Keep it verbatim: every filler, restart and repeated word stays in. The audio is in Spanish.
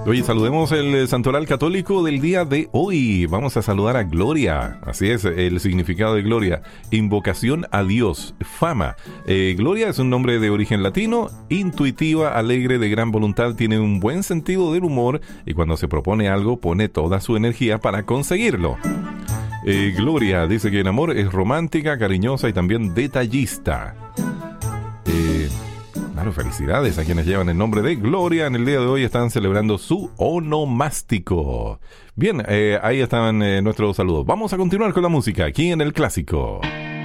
Oye, saludemos el santoral católico del día de hoy. Vamos a saludar a Gloria. Así es, el significado de Gloria. Invocación a Dios, fama. Eh, Gloria es un nombre de origen latino, intuitiva, alegre, de gran voluntad, tiene un buen sentido del humor y cuando se propone algo pone toda su energía para conseguirlo. Eh, Gloria dice que en amor es romántica, cariñosa y también detallista. Eh... Claro, felicidades a quienes llevan el nombre de Gloria. En el día de hoy están celebrando su onomástico. Bien, eh, ahí están eh, nuestros saludos. Vamos a continuar con la música aquí en El Clásico.